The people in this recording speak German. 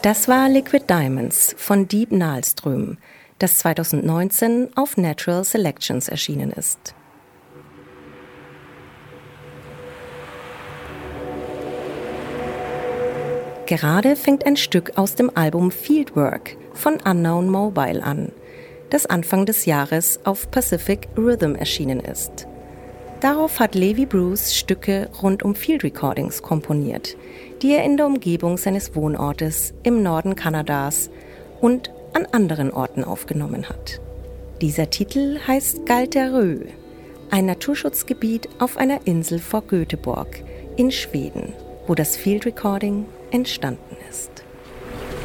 Das war Liquid Diamonds von Deep Nalström, das 2019 auf Natural Selections erschienen ist. Gerade fängt ein Stück aus dem Album Fieldwork von Unknown Mobile an, das Anfang des Jahres auf Pacific Rhythm erschienen ist. Darauf hat Levi Bruce Stücke rund um Field Recordings komponiert, die er in der Umgebung seines Wohnortes im Norden Kanadas und an anderen Orten aufgenommen hat. Dieser Titel heißt Galterö, ein Naturschutzgebiet auf einer Insel vor Göteborg in Schweden, wo das Field Recording entstanden ist.